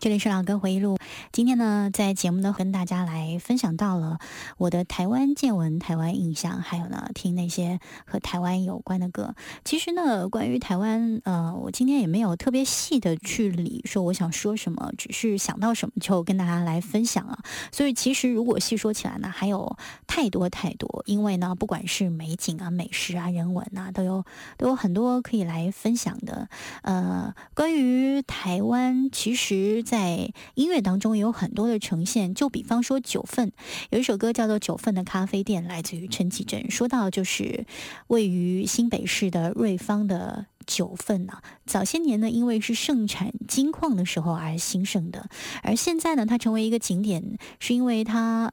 这里是老歌回忆录。今天呢，在节目呢跟大家来分享到了我的台湾见闻、台湾印象，还有呢听那些和台湾有关的歌。其实呢，关于台湾，我今天也没有特别细的去理说我想说什么，只是想到什么就跟大家来分享啊。所以其实如果细说起来呢，还有太多太多，因为呢，不管是美景啊、美食啊、人文啊，都有很多可以来分享的。关于台湾，其实在音乐当中也有很多的呈现，就比方说九份，有一首歌叫做《九份的咖啡店》，来自于陈绮贞。说到就是位于新北市的瑞芳的九份呢，早些年呢，因为是盛产金矿的时候而兴盛的，而现在呢，它成为一个景点，是因为它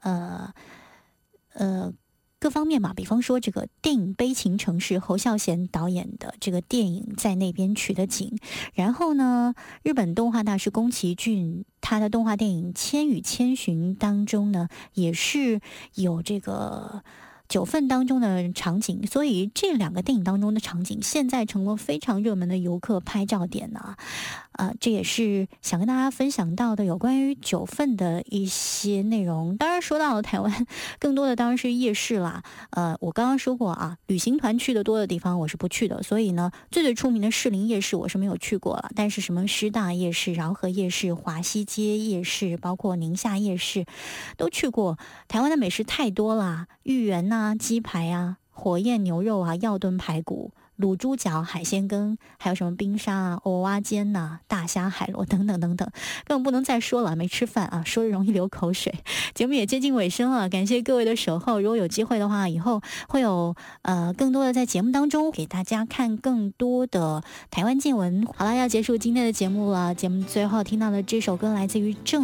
各方面嘛，比方说这个电影《悲情城市》，侯孝贤导演的这个电影在那边取的景，然后呢，日本动画大师宫崎骏他的动画电影《千与千寻》当中呢，也是有这个九份当中的场景，所以这两个电影当中的场景现在成了非常热门的游客拍照点呢。这也是想跟大家分享到的有关于九份的一些内容。当然说到了台湾，更多的当然是夜市啦。我刚刚说过啊，旅行团去的多的地方我是不去的，所以呢，最出名的士林夜市我是没有去过了。但是什么师大夜市、饶河夜市、华西街夜市，包括宁夏夜市，都去过。台湾的美食太多啦，芋圆啊、鸡排啊、火焰牛肉啊、药炖排骨、卤猪脚、海鲜羹，还有什么冰沙啊、蚵蛙煎呐、大虾、海螺等等等等，根本不能再说了，没吃饭啊，说着容易流口水。节目也接近尾声了，感谢各位的守候。如果有机会的话，以后会有更多的在节目当中给大家看更多的台湾见闻。好了，要结束今天的节目了，节目最后听到的这首歌来自于郑